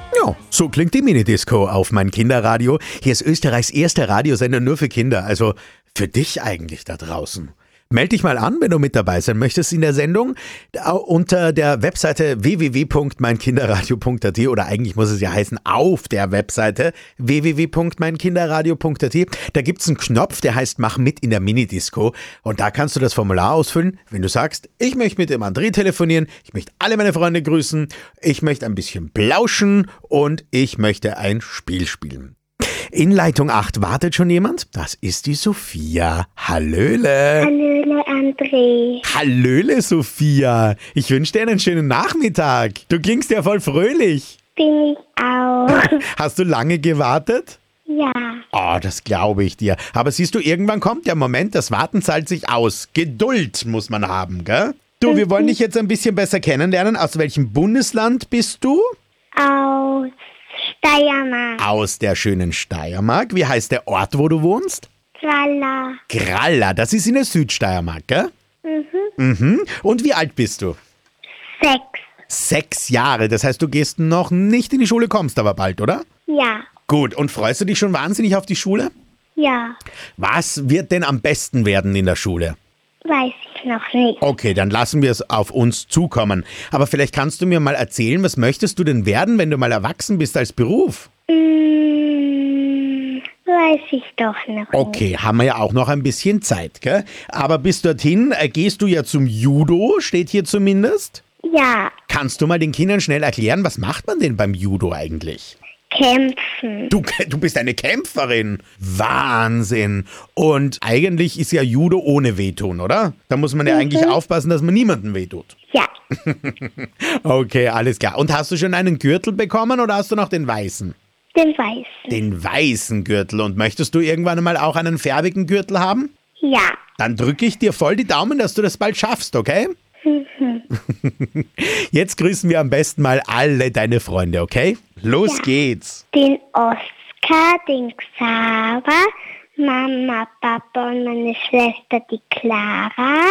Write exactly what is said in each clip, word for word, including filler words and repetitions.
Ja, so klingt die Minidisco auf mein Kinderradio. Hier ist Österreichs erster Radiosender nur für Kinder, also für dich eigentlich da draußen. Meld dich mal an, wenn du mit dabei sein möchtest in der Sendung, unter der Webseite w w w punkt mein kinderradio punkt a t oder eigentlich muss es ja heißen auf der Webseite w w w punkt mein kinderradio punkt a t. Da gibt's einen Knopf, der heißt Mach mit in der Minidisco und da kannst du das Formular ausfüllen, wenn du sagst, ich möchte mit dem André telefonieren, ich möchte alle meine Freunde grüßen, ich möchte ein bisschen plauschen und ich möchte ein Spiel spielen. In Leitung acht wartet schon jemand. Das ist die Sophia. Hallöle. Hallöle, André. Hallöle, Sophia. Ich wünsche dir einen schönen Nachmittag. Du klingst ja voll fröhlich. Bin ich auch. Hast du lange gewartet? Ja. Oh, das glaube ich dir. Aber siehst du, irgendwann kommt der Moment, das Warten zahlt sich aus. Geduld muss man haben, gell? Du, wir wollen dich jetzt ein bisschen besser kennenlernen. Aus welchem Bundesland bist du? Aus Steiermark. Aus der schönen Steiermark. Wie heißt der Ort, wo du wohnst? Gralla. Gralla, das ist in der Südsteiermark, gell? Mhm. Mhm. Und wie alt bist du? Sechs. Sechs Jahre, das heißt, du gehst noch nicht in die Schule, kommst aber bald, oder? Ja. Gut, und freust du dich schon wahnsinnig auf die Schule? Ja. Was wird denn am besten werden in der Schule? Weiß ich noch nicht. Okay, dann lassen wir es auf uns zukommen. Aber vielleicht kannst du mir mal erzählen, was möchtest du denn werden, wenn du mal erwachsen bist als Beruf? Hm, weiß ich doch noch nicht. Okay, haben wir ja auch noch ein bisschen Zeit, gell? Aber bis dorthin äh, gehst du ja zum Judo, steht hier zumindest. Ja. Kannst du mal den Kindern schnell erklären, was macht man denn beim Judo eigentlich? Kämpfen. Du, du bist eine Kämpferin. Wahnsinn. Und eigentlich ist ja Judo ohne Wehtun, oder? Da muss man ja Mhm. eigentlich aufpassen, dass man niemandem wehtut. Ja. Okay, alles klar. Und hast du schon einen Gürtel bekommen oder hast du noch den weißen? Den Weißen. Den weißen Gürtel. Und möchtest du irgendwann mal auch einen färbigen Gürtel haben? Ja. Dann drücke ich dir voll die Daumen, dass du das bald schaffst, okay? Mhm. Jetzt grüßen wir am besten mal alle deine Freunde, okay? Los Ja. geht's. Den Oskar, den Xaver, Mama, Papa und meine Schwester, die Clara.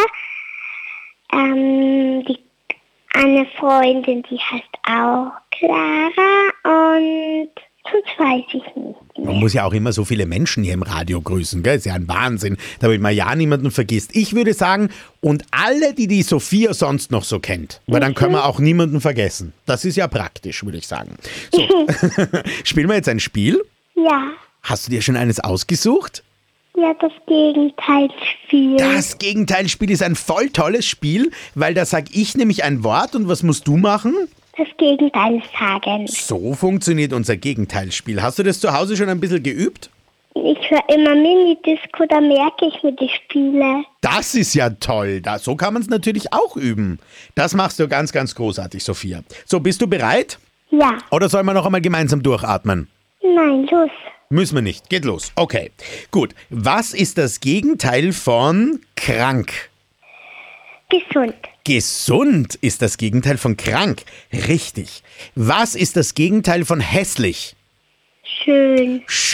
Ähm, die, eine Freundin, die heißt auch Clara und sonst weiß ich nicht Man mehr. muss ja auch immer so viele Menschen hier im Radio grüßen, gell? Ist ja ein Wahnsinn, damit man ja niemanden vergisst. Ich würde sagen, und alle, die die Sophia sonst noch so kennt, weil dann können wir auch niemanden vergessen. Das ist ja praktisch, würde ich sagen. So, spielen wir jetzt ein Spiel? Ja, Hast du dir schon eines ausgesucht? ja, das Gegenteilsspiel. Das Gegenteilspiel ist ein voll tolles Spiel, weil da sag ich nämlich ein Wort und was musst du machen? Das Gegenteil sagen. So funktioniert unser Gegenteilspiel. Hast du das zu Hause schon ein bisschen geübt? Ich höre immer Minidisco, da merke ich mir die Spiele. Das ist ja toll. Da, so kann man es natürlich auch üben. Das machst du ganz, ganz großartig, Sophia. So, bist du bereit? Ja, Oder sollen wir noch einmal gemeinsam durchatmen? nein, los. Müssen wir nicht. Geht los. Okay, gut. Was ist das Gegenteil von krank? Gesund. Gesund ist das Gegenteil von krank. Richtig. Was ist das Gegenteil von hässlich? Schön.